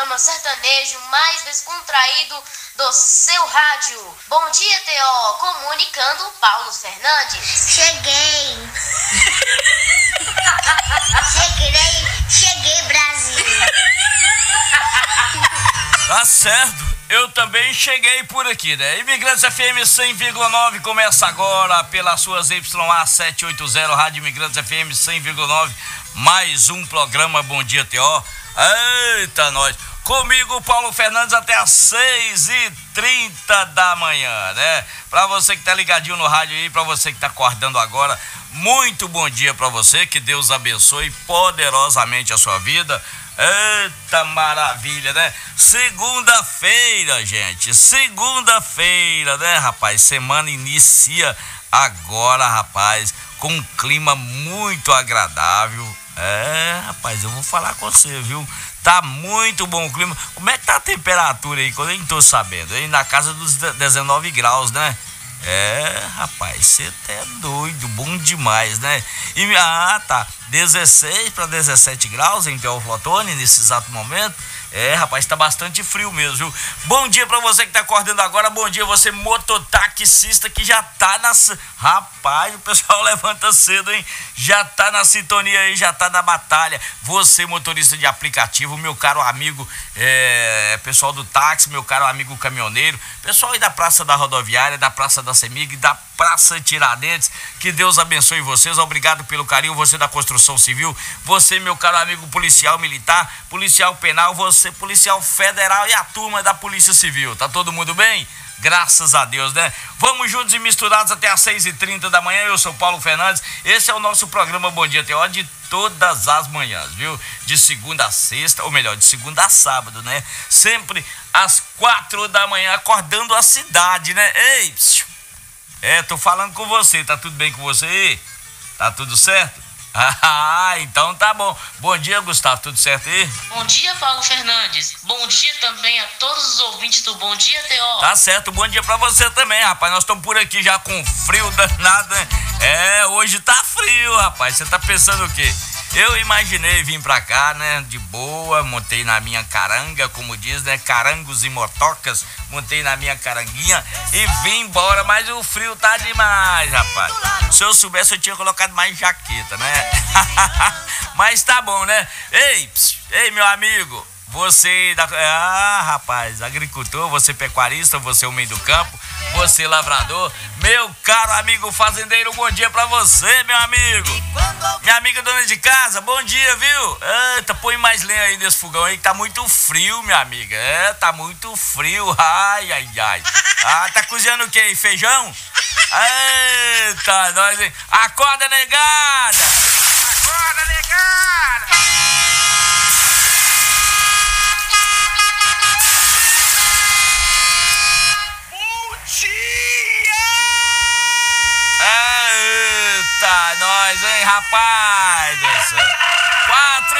programa sertanejo mais descontraído do seu rádio. Bom dia, T.O. Comunicando Paulo Fernandes. Cheguei, Brasil. Tá certo. Eu também cheguei por aqui, né? Imigrantes FM 100,9 começa agora pelas suas YA 780, Rádio Imigrantes FM 100,9. Mais um programa Bom Dia T.O. Eita, nós. Comigo, Paulo Fernandes, até às 6h30 da manhã, né? Pra você que tá ligadinho no rádio aí, pra você que tá acordando agora, muito bom dia pra você. Que Deus abençoe poderosamente a sua vida. Eita maravilha, né? Segunda-feira, gente. Segunda-feira, né, rapaz? Semana inicia agora, rapaz, com um clima muito agradável. Rapaz, eu vou falar com você, viu? Tá muito bom o clima. Como é que tá a temperatura aí? Que eu nem tô sabendo, hein? Na casa dos 19 graus, né? Rapaz, você é doido, bom demais, né? Tá, 16 para 17 graus em Teófilo Otoni nesse exato momento. Rapaz, tá bastante frio mesmo, viu? Bom dia pra você que tá acordando agora, bom dia você mototaxista que já tá Rapaz, o pessoal levanta cedo, hein? Já tá na sintonia aí, já tá na batalha. Você motorista de aplicativo, meu caro amigo, pessoal do táxi, meu caro amigo caminhoneiro, pessoal aí da Praça da Rodoviária, da Praça da Semig, da Praça Tiradentes, que Deus abençoe vocês, obrigado pelo carinho, você da construção civil, você meu caro amigo policial militar, policial penal, você policial federal e a turma da Polícia Civil, tá todo mundo bem? Graças a Deus, né? Vamos juntos e misturados até às 6h30 da manhã, eu sou Paulo Fernandes, esse é o nosso programa Bom Dia T.O. de todas as manhãs, viu? De segunda a sexta, ou melhor, de segunda a sábado, né? Sempre às 4 da manhã, acordando a cidade, né? Ei, tô falando com você, tá tudo bem com você? Tá tudo certo? Então tá bom. Bom dia, Gustavo, tudo certo aí? Bom dia, Paulo Fernandes. Bom dia também a todos os ouvintes do Bom Dia T.O. Tá certo, bom dia pra você também, rapaz. Nós estamos por aqui já com frio danado, né? Hoje tá frio, rapaz. Você tá pensando o quê? Eu imaginei vir pra cá, né, de boa, montei na minha caranga, como diz, né, carangos e motocas, montei na minha caranguinha e vim embora, mas o frio tá demais, rapaz. Se eu soubesse, eu tinha colocado mais jaqueta, né? Mas tá bom, né? Ei, meu amigo, você, rapaz, agricultor, você pecuarista, você homem do campo, você lavrador, meu caro amigo fazendeiro, bom dia pra você, meu amigo. Minha amiga dona de casa, bom dia, viu? Eita, põe mais lenha aí nesse fogão aí que tá muito frio, minha amiga. Tá muito frio, ai. Tá cozinhando o quê? Feijão? Eita, nós, hein? Acorda, negada! Acorda, negada! Eita, nós, hein, rapaz? 4